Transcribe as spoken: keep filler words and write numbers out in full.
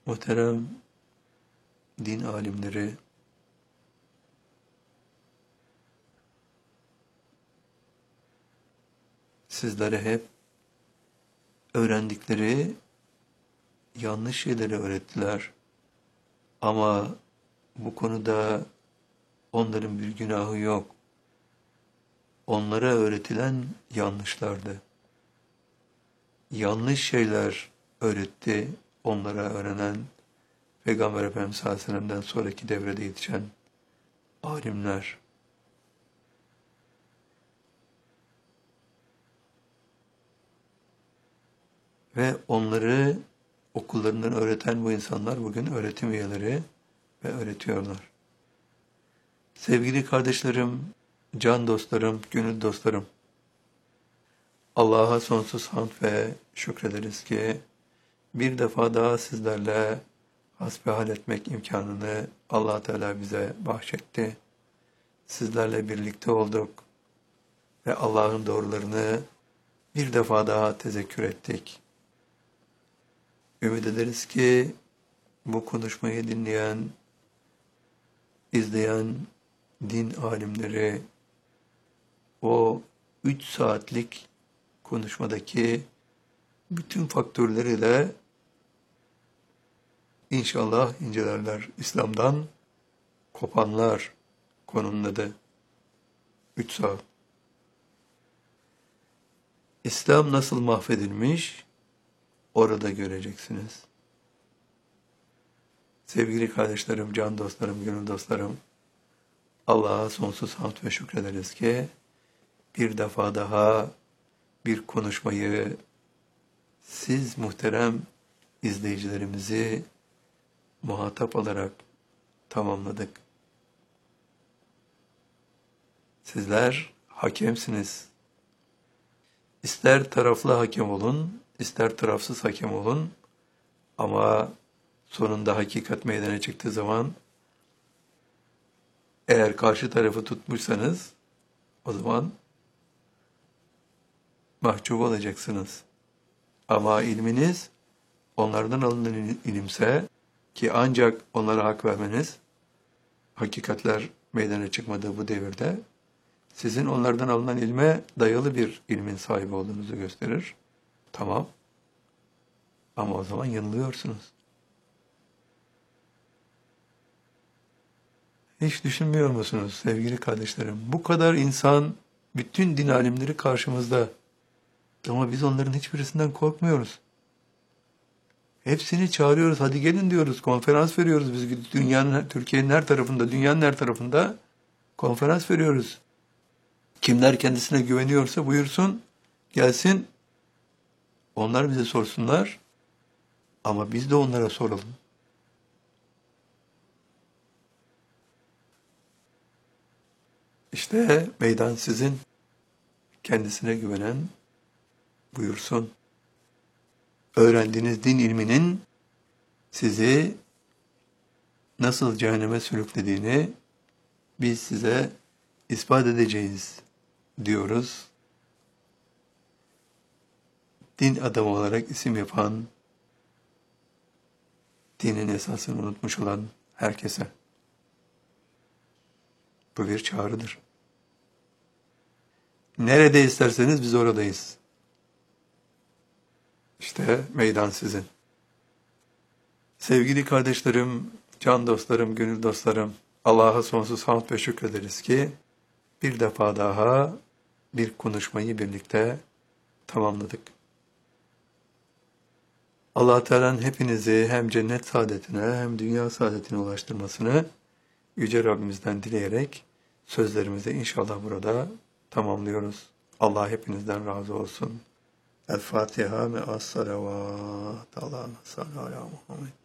Muhterem din alimleri, sizlere hep öğrendikleri yanlış şeyleri öğrettiler. Ama bu konuda onların bir günahı yok. Onlara öğretilen yanlışlardı. Yanlış şeyler öğretti onlara öğrenen Peygamber Efendimiz sallallahu aleyhi ve sellem'den sonraki devrede yetişen alimler. Ve onları okullarından öğreten bu insanlar bugün öğretim üyeleri ve öğretiyorlar. Sevgili kardeşlerim, can dostlarım, gönül dostlarım, Allah'a sonsuz hamd ve şükrederiz ki bir defa daha sizlerle hasbihal etmek imkanını Allah Teala bize bahşetti. Sizlerle birlikte olduk ve Allah'ın doğrularını bir defa daha tezekkür ettik. Ümit ederiz ki bu konuşmayı dinleyen, izleyen din alimleri o üç saatlik konuşmadaki bütün faktörleriyle İnşallah incelerler. İslam'dan kopanlar konunun adı. Üç saat. İslam nasıl mahvedilmiş? Orada göreceksiniz. Sevgili kardeşlerim, can dostlarım, gönül dostlarım, Allah'a sonsuz hamd ve şükrederiz ki bir defa daha bir konuşmayı siz muhterem izleyicilerimizi muhatap alarak tamamladık. Sizler hakemsiniz. İster taraflı hakem olun, ister tarafsız hakem olun ama sonunda hakikat meydana çıktığı zaman eğer karşı tarafı tutmuşsanız o zaman mahcup olacaksınız. Ama ilminiz onlardan alınan ilimse ki ancak onlara hak vermeniz, hakikatler meydana çıkmadığı bu devirde, sizin onlardan alınan ilme dayalı bir ilmin sahibi olduğunuzu gösterir. Tamam. Ama o zaman yanılıyorsunuz. Hiç düşünmüyor musunuz sevgili kardeşlerim? Bu kadar insan, bütün din alimleri karşımızda. Ama biz onların hiçbirisinden korkmuyoruz. Hepsini çağırıyoruz, hadi gelin diyoruz, konferans veriyoruz biz dünyanın, Türkiye'nin her tarafında, dünyanın her tarafında konferans veriyoruz. Kimler kendisine güveniyorsa buyursun, gelsin, onlar bize sorsunlar ama biz de onlara soralım. İşte meydan sizin, kendisine güvenen buyursun. Öğrendiğiniz din ilminin sizi nasıl cehenneme sürüklediğini biz size ispat edeceğiz diyoruz. Din adamı olarak isim yapan, dinin esasını unutmuş olan herkese. Bu bir çağrıdır. Nerede isterseniz biz oradayız. İşte meydan sizin. Sevgili kardeşlerim, can dostlarım, gönül dostlarım, Allah'a sonsuz hamd ve şükrederiz ki bir defa daha bir konuşmayı birlikte tamamladık. Allah Teala'nın hepinizi hem cennet saadetine hem dünya saadetine ulaştırmasını Yüce Rabbimizden dileyerek sözlerimizi inşallah burada tamamlıyoruz. Allah hepinizden razı olsun. El Fatiha ve as-salavat. Allah'ın salli ala Muhammed.